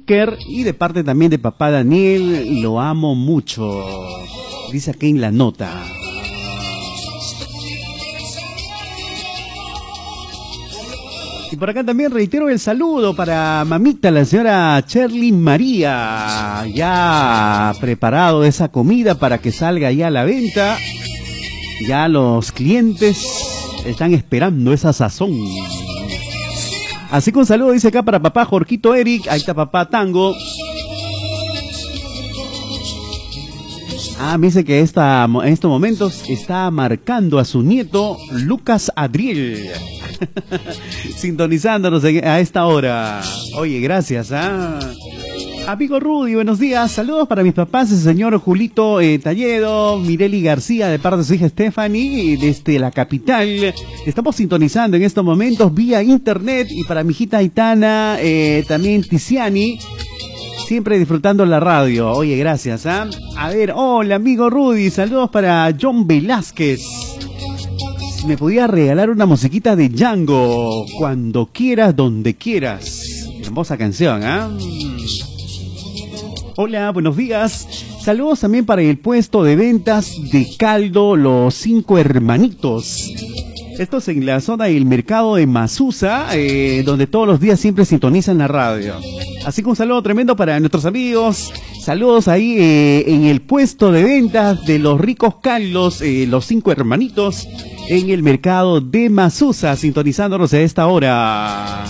Iker y de parte también de papá Daniel, lo amo mucho. Dice aquí en la nota. Y por acá también reitero el saludo para mamita, la señora Shirley María. Ya preparado esa comida para que salga ya a la venta. Ya los clientes están esperando esa sazón. Así que un saludo dice acá para papá Jorgito Eric. Ahí está papá Tango. Me dice que en estos momentos está marcando a su nieto Lucas Adriel. Sintonizándonos a esta hora. Oye, gracias. Amigo Rudy, buenos días. Saludos para mis papás, el señor Julito Talledo, Mireli García, de parte de su hija Stephanie, desde la capital. Estamos sintonizando en estos momentos vía internet. Y para mi hijita Aitana, también Tiziani, siempre disfrutando la radio. Oye, gracias. A ver, hola amigo Rudy, saludos para John Velázquez. Me podía regalar una musiquita de Django, cuando quieras, donde quieras. Hermosa canción, Hola, buenos días. Saludos también para el puesto de ventas de caldo Los Cinco Hermanitos. Esto es en la zona del mercado de Masusa, donde todos los días siempre sintonizan la radio. Así que un saludo tremendo para nuestros amigos. Saludos ahí en el puesto de ventas de los ricos caldos, Los Cinco Hermanitos, en el mercado de Masusa, sintonizándonos a esta hora.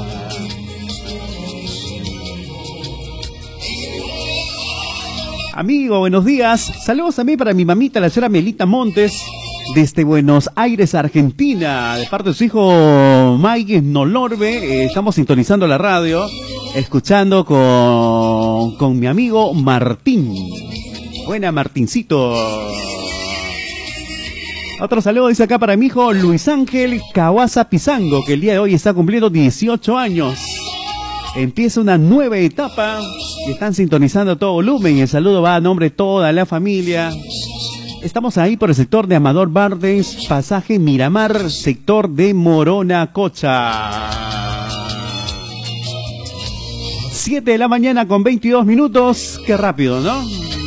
Amigo, buenos días. Saludos también para mi mamita, la señora Melita Montes, desde Buenos Aires, Argentina, de parte de su hijo Mike Nolorbe. Estamos sintonizando la radio, escuchando con mi amigo Martín. Buena, Martincito. Otro saludo dice acá para mi hijo Luis Ángel Caguaza Pizango, que el día de hoy está cumpliendo 18 años. Empieza una nueva etapa y están sintonizando a todo volumen. El saludo va a nombre de toda la familia. Estamos ahí por el sector de Amador Bardes, pasaje Miramar, sector de Morona Cocha. 7 de la mañana con 22 minutos. Qué rápido, ¿no?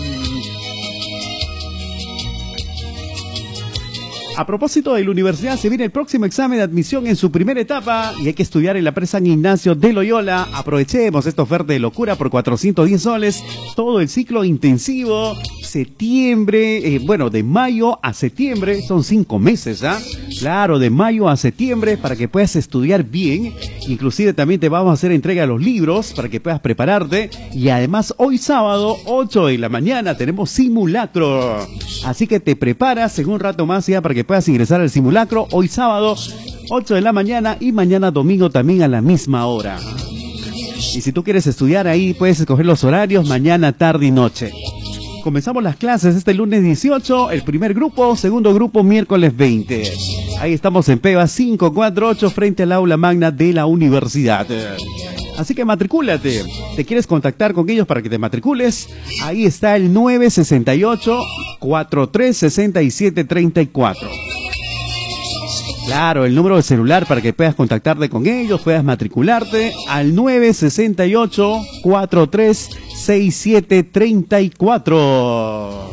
A propósito de la universidad, se viene el próximo examen de admisión en su primera etapa y hay que estudiar en la presa San Ignacio de Loyola. Aprovechemos esta oferta de locura por 410 soles, todo el ciclo intensivo, septiembre, de mayo a septiembre, son 5 meses, Claro, de mayo a septiembre para que puedas estudiar bien. Inclusive también te vamos a hacer entrega de los libros para que puedas prepararte. Y además hoy sábado, 8 de la mañana, tenemos simulacro. Así que te preparas en un rato más ya para que puedas ingresar al simulacro. Hoy sábado, 8 de la mañana y mañana domingo también a la misma hora. Y si tú quieres estudiar ahí, puedes escoger los horarios mañana, tarde y noche. Comenzamos las clases este lunes 18, el primer grupo, segundo grupo miércoles 20. Ahí estamos en Peva 548 frente al aula magna de la universidad. Así que matricúlate. ¿Te quieres contactar con ellos para que te matricules? Ahí está el 968-436734. Claro, el número de celular para que puedas contactarte con ellos, puedas matricularte al 968-436734.